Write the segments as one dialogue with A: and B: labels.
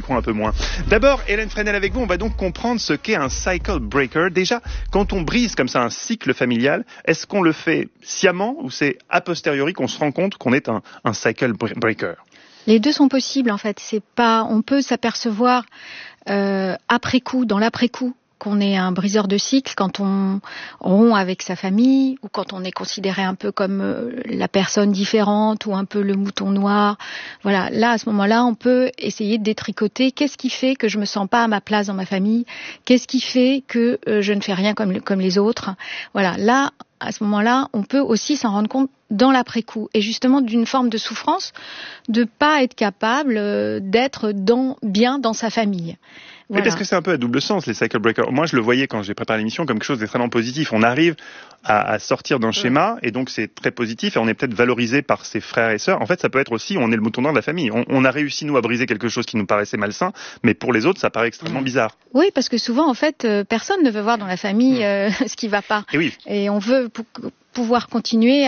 A: parfois un peu moins. D'abord, Hélène Fresnel avec vous, on va donc comprendre ce qu'est un cycle breaker. Déjà, quand on brise comme ça un cycle familial, est-ce qu'on le fait sciemment ou c'est a posteriori qu'on se rend compte qu'on est un cycle breaker?
B: Les deux sont possibles en fait. On peut s'apercevoir après coup, dans l'après-coup, qu'on est un briseur de cycle quand on rompt avec sa famille ou quand on est considéré un peu comme la personne différente ou un peu le mouton noir. Voilà, là à ce moment-là, on peut essayer de détricoter qu'est-ce qui fait que je me sens pas à ma place dans ma famille, qu'est-ce qui fait que je ne fais rien comme les autres. Voilà, là à ce moment-là, on peut aussi s'en rendre compte dans l'après-coup et justement d'une forme de souffrance de pas être capable d'être bien dans sa famille.
A: Voilà. Mais parce que c'est un peu à double sens, les cycle breakers. Moi, je le voyais quand j'ai préparé l'émission comme quelque chose d'extrêmement positif. On arrive à sortir d'un schéma et donc c'est très positif et on est peut-être valorisé par ses frères et sœurs. En fait, ça peut être aussi, on est le mouton noir de la famille. On a réussi, nous, à briser quelque chose qui nous paraissait malsain, mais pour les autres, ça paraît extrêmement bizarre.
B: Oui, parce que souvent, en fait, personne ne veut voir dans la famille ce qui va pas.
A: Et oui.
B: Et on veut pouvoir continuer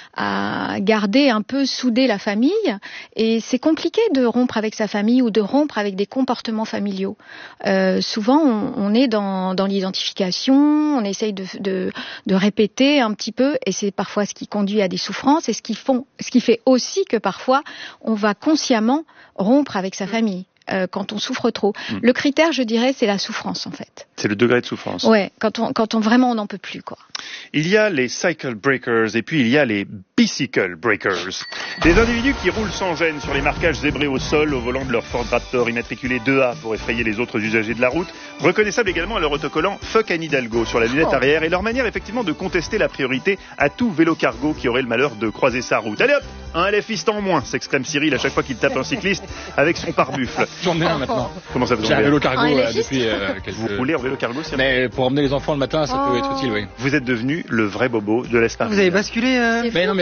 B: à garder un peu soudé la famille. Et c'est compliqué de rompre avec sa famille ou de rompre avec des comportements familiaux. Souvent, on est dans l'identification, on essaye de répéter un petit peu, et c'est parfois ce qui conduit à des souffrances, et ce qui fait aussi que parfois, on va consciemment rompre avec sa famille. Quand on souffre trop. Le critère, je dirais, c'est la souffrance, en fait.
A: C'est le degré de souffrance.
B: Ouais, quand on vraiment on n'en peut plus, quoi.
A: Il y a les cycle breakers et puis il y a les bicycle breakers. Des individus qui roulent sans gêne sur les marquages zébrés au sol au volant de leur Ford Raptor immatriculé 2A pour effrayer les autres usagers de la route. Reconnaissables également à leur autocollant Fuck Anne Hidalgo sur la lunette arrière et leur manière effectivement de contester la priorité à tout vélo cargo qui aurait le malheur de croiser sa route. Allez hop, un LFiste en moins, s'exclame Cyril à chaque fois qu'il tape un cycliste avec son pare-buffle.
C: J'en ai un maintenant.
A: Comment ça vous
C: J'ai un vélo cargo
B: depuis
C: quelques...
A: Vous roulez en vélo cargo, Cyril?
C: Mais pour emmener les enfants le matin, ça peut être utile, oui.
A: Vous êtes devenu le vrai bobo de l'espace.
D: Vous avez basculé
C: Mais non, mais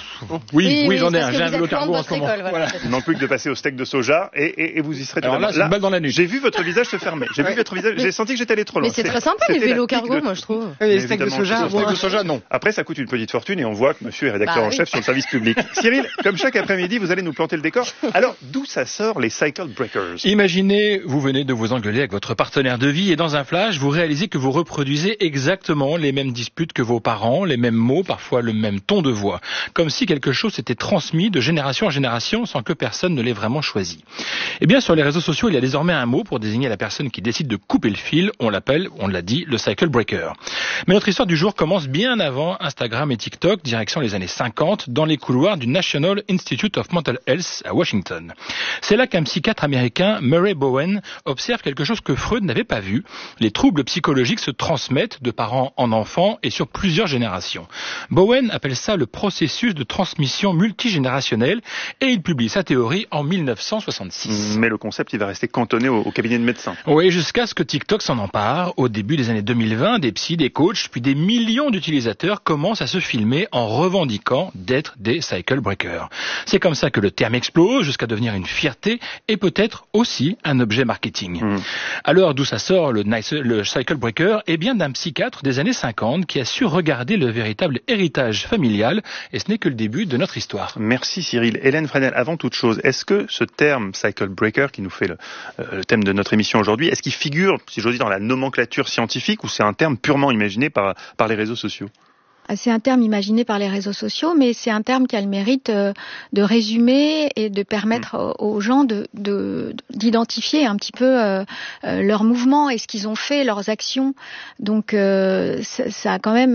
C: oui, j'en ai un. J'ai un vélo cargo en ce moment.
B: Voilà.
A: Il ne manque plus que de passer au steak de soja et vous y serez.
C: Alors là, c'est une balle dans la nuque.
A: J'ai vu votre visage se fermer. J'ai senti que j'étais allé trop loin.
D: Mais c'est très sympa les vélos cargo, moi je trouve.
A: Les
D: steaks de soja.
C: Steak de soja, non.
A: Après, ça coûte une petite fortune et on voit que monsieur est rédacteur en chef sur le service public. Cyril, comme chaque après-midi, vous allez nous planter le décor. Alors, d'où ça sort les cycle breakers?
C: Imaginez, vous venez de vous engueuler avec votre partenaire de vie et dans un flash, vous réalisez que vous reproduisez exactement les mêmes disputes que vos parents, les mêmes mots, parfois le même ton de voix. Comme si quelque chose s'était transmis de génération en génération sans que personne ne l'ait vraiment choisi. Eh bien, sur les réseaux sociaux, il y a désormais un mot pour désigner la personne qui décide de couper le fil. On l'appelle, on l'a dit, le cycle breaker. Mais notre histoire du jour commence bien avant Instagram et TikTok, direction les années 50, dans les couloirs du National Institute of Mental Health à Washington. C'est là qu'un psychiatre américain, Murray Bowen, observe quelque chose que Freud n'avait pas vu. Les troubles psychologiques se transmettent de parents en enfants et sur plusieurs générations. Bowen appelle ça le processus de transmission multigénérationnelle et il publie sa théorie en 1966.
A: Mais le concept, il va rester cantonné au cabinet de médecins.
C: Oui, jusqu'à ce que TikTok s'en empare. Au début des années 2020, des psys, des coachs, puis des millions d'utilisateurs commencent à se filmer en revendiquant d'être des cycle breakers. C'est comme ça que le terme explose jusqu'à devenir une fierté et peut-être aussi un objet marketing. Alors, d'où ça sort le cycle breaker? Eh bien, d'un psychiatre des années 50 qui a su regarder le véritable héritage familial et ce n'est que le début de notre histoire.
A: Merci Cyril. Hélène Fresnel, avant toute chose, est-ce que ce terme cycle breaker qui nous fait le thème de notre émission aujourd'hui, est-ce qu'il figure, si j'ose dire, dans la nomenclature scientifique ou c'est un terme purement imaginé par les réseaux sociaux?
B: C'est un terme imaginé par les réseaux sociaux, mais c'est un terme qui a le mérite de résumer et de permettre aux gens d'identifier un petit peu leurs mouvements et ce qu'ils ont fait, leurs actions. Donc ça a quand même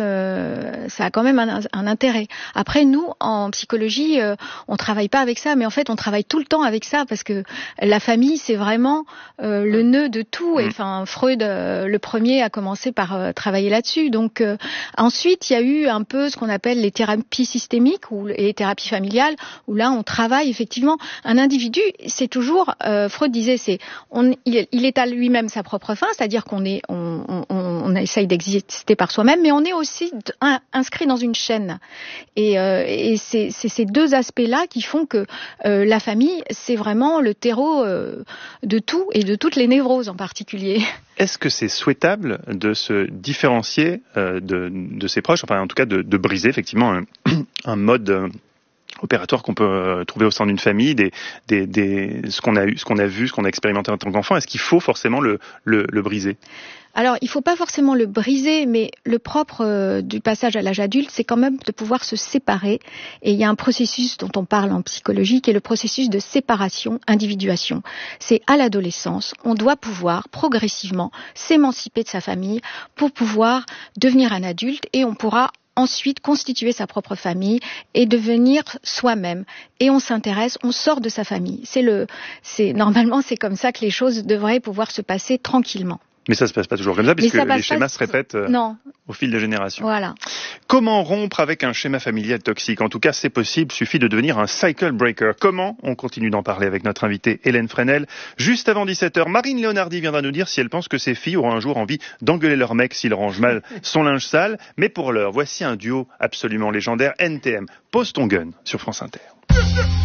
B: un intérêt. Après, nous, en psychologie, on travaille pas avec ça, mais en fait, on travaille tout le temps avec ça parce que la famille, c'est vraiment le nœud de tout. Et enfin, Freud, le premier, a commencé par travailler là-dessus. Donc ensuite, il y a eu un peu ce qu'on appelle les thérapies systémiques et les thérapies familiales, où là on travaille effectivement un individu. C'est toujours, Freud disait, il est à lui-même sa propre fin, c'est-à-dire qu'on essaye d'exister par soi-même, mais on est aussi inscrit dans une chaîne. Et c'est ces deux aspects-là qui font que la famille, c'est vraiment le terreau de tout et de toutes les névroses en particulier.
A: Est-ce que c'est souhaitable de se différencier de ses proches, enfin en tout cas de briser effectivement un mode opératoires qu'on peut trouver au sein d'une famille, ce qu'on a vu, ce qu'on a expérimenté en tant qu'enfant. Est-ce qu'il faut forcément le briser ?
B: Alors, il ne faut pas forcément le briser, mais le propre du passage à l'âge adulte, c'est quand même de pouvoir se séparer. Et il y a un processus dont on parle en psychologie, qui est le processus de séparation, individuation. C'est à l'adolescence, on doit pouvoir progressivement s'émanciper de sa famille pour pouvoir devenir un adulte, et on pourra ensuite constituer sa propre famille et devenir soi-même. Et on s'intéresse, on sort de sa famille. Normalement, c'est comme ça que les choses devraient pouvoir se passer tranquillement.
A: Mais ça se passe pas toujours comme ça, puisque les schémas se répètent au fil des générations.
B: Voilà.
A: Comment rompre avec un schéma familial toxique ? En tout cas, c'est possible, suffit de devenir un cycle breaker. Comment ? On continue d'en parler avec notre invitée Hélène Fresnel. Juste avant 17h, Marine Léonardi viendra nous dire si elle pense que ces filles auront un jour envie d'engueuler leur mec s'il range mal son linge sale. Mais pour l'heure, voici un duo absolument légendaire, NTM. Pose ton gun sur France Inter.